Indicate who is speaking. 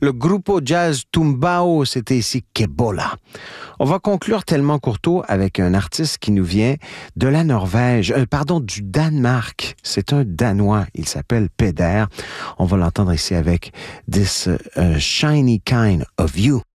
Speaker 1: Le Grupo Jazz Tumbao, c'était ici Kebola. On va conclure tellement courto avec un artiste qui nous vient de la Norvège, du Danemark. C'est un Danois, il s'appelle Peder. On va l'entendre ici avec This Shiny Kind of You.